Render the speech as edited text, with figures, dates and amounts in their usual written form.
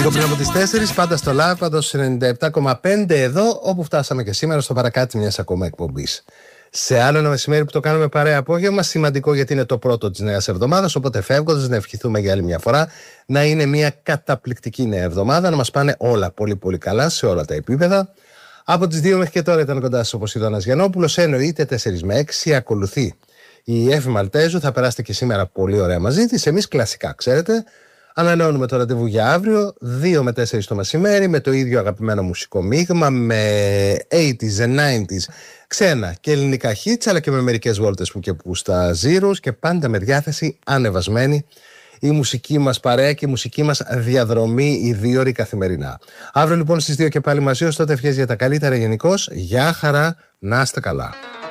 Λίγο πριν από τις 4, πάντα στο Live, πάντα στο 97,5 εδώ, όπου φτάσαμε και σήμερα στο παρακάτω μιας ακόμα εκπομπής. Σε άλλο ένα μεσημέρι που το κάνουμε παρέα απόγευμα, σημαντικό γιατί είναι το πρώτο της νέας εβδομάδας, οπότε φεύγοντας να ευχηθούμε για άλλη μια φορά να είναι μια καταπληκτική νέα εβδομάδα, να μας πάνε όλα πολύ πολύ καλά σε όλα τα επίπεδα. Από τις 2 μέχρι και τώρα ήταν κοντά σας ο Ποσειδώνας Γιαννόπουλος, εννοείται 4 με 6, ακολουθεί η Εύη Μαλτέζου, θα περάσετε και σήμερα πολύ ωραία μαζί της, εμείς κλασικά ξέρετε. Ανανεώνουμε το ραντεβού για αύριο, 2 με 4 το μεσημέρι, με το ίδιο αγαπημένο μουσικό μείγμα, με 80s and 90s, ξένα και ελληνικά hits, αλλά και με μερικές βόλτες που και που στα Zeros και πάντα με διάθεση ανεβασμένη η μουσική μας παρέα και η μουσική μας διαδρομή η 2ωρη καθημερινά. Αύριο λοιπόν στις 2 και πάλι μαζί, ως τότε ευχές για τα καλύτερα γενικώς, γεια χαρά, να είστε καλά.